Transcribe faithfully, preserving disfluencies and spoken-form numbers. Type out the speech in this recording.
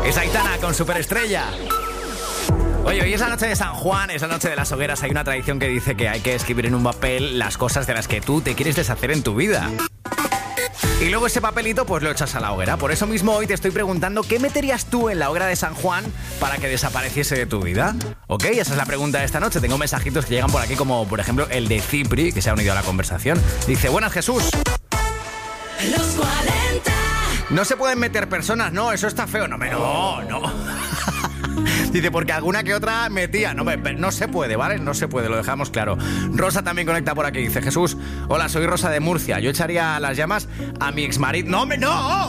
Es Aitana con Superestrella. Oye, hoy es la noche de San Juan, es la noche de las hogueras. Hay una tradición que dice que hay que escribir en un papel las cosas de las que tú te quieres deshacer en tu vida. Y luego ese papelito pues lo echas a la hoguera. Por eso mismo hoy te estoy preguntando ¿qué meterías tú en la hoguera de San Juan para que desapareciese de tu vida? ¿Ok? Esa es la pregunta de esta noche. Tengo mensajitos que llegan por aquí como por ejemplo el de Cipri, que se ha unido a la conversación. Dice, buenas Jesús. Los cuarenta. No se pueden meter personas, no, eso está feo. No, me, no, no. Dice, porque alguna que otra metía. No, me, no se puede, ¿vale? No se puede, lo dejamos claro. Rosa también conecta por aquí. Dice, Jesús, hola, soy Rosa de Murcia. Yo echaría las llamas a mi exmarido. ¡No, me, no!